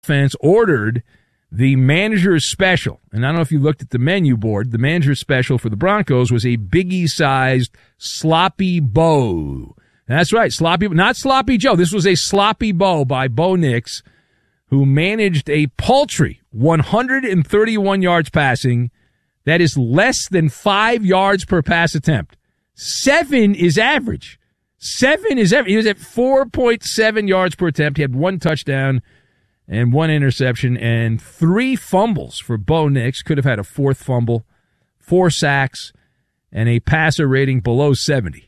offense ordered the manager's special. And I don't know if you looked at the menu board. The manager's special for the Broncos was a Biggie-sized Sloppy Bo. That's right, not Sloppy Joe. This was a Sloppy Bo by Bo Nix, who managed a paltry 131 yards passing. That is less than 5 yards per pass attempt. 7 is average. 7 is average. He was at 4.7 yards per attempt. He had 1 touchdown and 1 interception and 3 fumbles for Bo Nix. Could have had a 4th fumble, 4 sacks, and a passer rating below 70.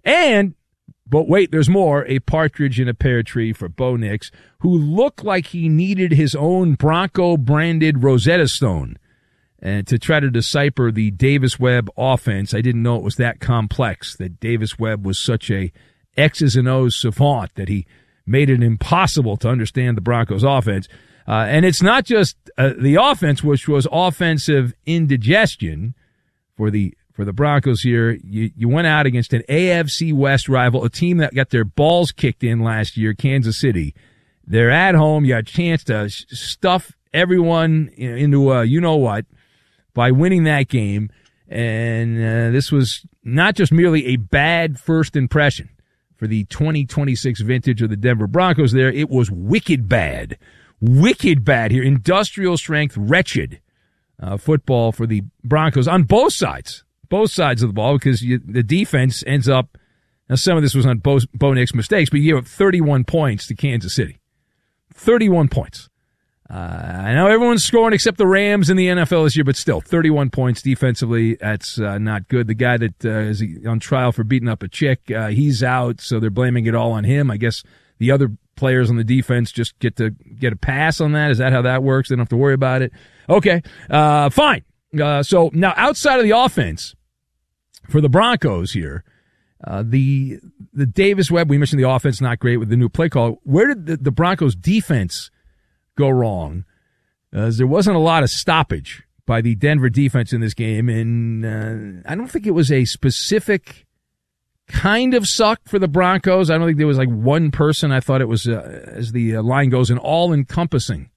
But wait, there's more. A partridge in a pear tree for Bo Nix, who looked like he needed his own Bronco-branded Rosetta Stone and to try to decipher the Davis Webb offense. I didn't know it was that complex, that Davis Webb was such a X's and O's savant that he made it impossible to understand the Broncos offense. And it's not just the offense, which was offensive indigestion for the Broncos here. You went out against an AFC West rival, a team that got their balls kicked in last year, Kansas City. They're at home. You had a chance to stuff everyone into a you-know-what by winning that game. And this was not just merely a bad first impression for the 2026 vintage of the Denver Broncos there. It was wicked bad. Wicked bad here. Industrial strength, wretched football for the Broncos on both sides. Both sides of the ball, because the defense ends up, now some of this was on Bo Nix mistakes, but you gave up 31 points to Kansas City. 31 points. I know everyone's scoring except the Rams in the NFL this year, but still, 31 points defensively, that's not good. The guy that is on trial for beating up a chick, he's out, so they're blaming it all on him. I guess the other players on the defense just get a pass on that. Is that how that works? They don't have to worry about it. Okay, fine. So now outside of the offense for the Broncos here, the Davis Webb, we mentioned the offense not great with the new play call. Where did the Broncos defense go wrong? There wasn't a lot of stoppage by the Denver defense in this game, and I don't think it was a specific kind of suck for the Broncos. I don't think there was like one person. I thought it was, as the line goes, an all-encompassing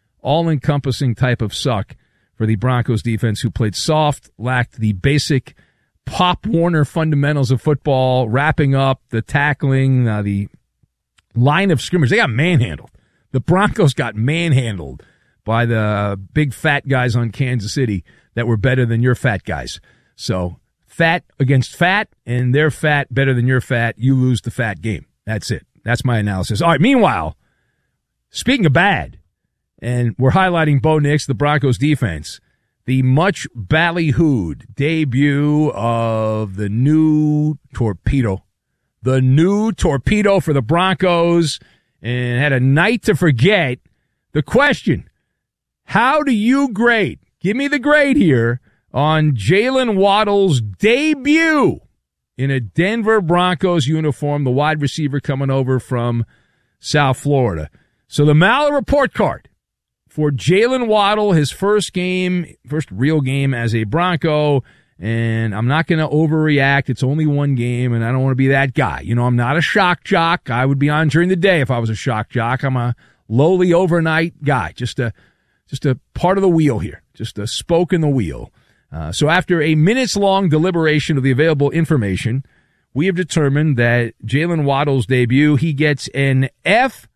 type of suck for the Broncos defense, who played soft, lacked the basic Pop Warner fundamentals of football, wrapping up, the tackling, the line of scrimmage. They got manhandled. The Broncos got manhandled by the big fat guys on Kansas City that were better than your fat guys. So fat against fat, and they're fat better than your fat. You lose the fat game. That's it. That's my analysis. All right, meanwhile, speaking of bad, and we're highlighting Bo Nix, the Broncos defense, the much ballyhooed debut of the new torpedo. The new torpedo for the Broncos, and had a night to forget. The question, how do you grade? Give me the grade here on Jalen Waddle's debut in a Denver Broncos uniform, the wide receiver coming over from South Florida. So the Maller report card for Jalen Waddle, his first real game as a Bronco, and I'm not going to overreact. It's only one game, and I don't want to be that guy. You know, I'm not a shock jock. I would be on during the day if I was a shock jock. I'm a lowly overnight guy, just a part of the wheel here, just a spoke in the wheel. So after a minutes-long deliberation of the available information, we have determined that Jalen Waddle's debut, he gets an F-.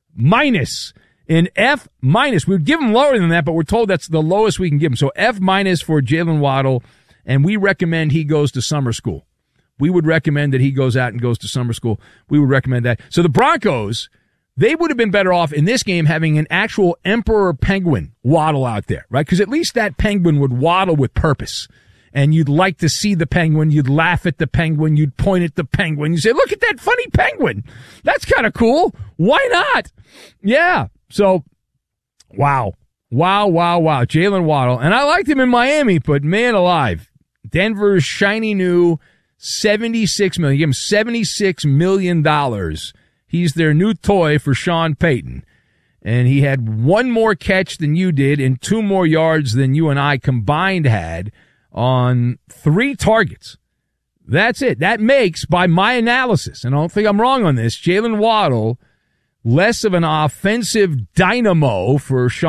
An F-. We would give him lower than that, but we're told that's the lowest we can give him. So F- for Jalen Waddle, and we recommend he goes to summer school. We would recommend that he goes out and goes to summer school. We would recommend that. So the Broncos, they would have been better off in this game having an actual Emperor Penguin waddle out there, right? Because at least that penguin would waddle with purpose. And you'd like to see the penguin. You'd laugh at the penguin. You'd point at the penguin. You say, look at that funny penguin. That's kind of cool. Why not? Yeah. So, wow. Jalen Waddle. And I liked him in Miami, but man alive. Denver's shiny new $76 million. Give him $76 million. He's their new toy for Sean Payton. And he had one more catch than you did and 2 more yards than you and I combined had on 3 targets. That's it. That makes, by my analysis, and I don't think I'm wrong on this, Jalen Waddle less of an offensive dynamo for Sean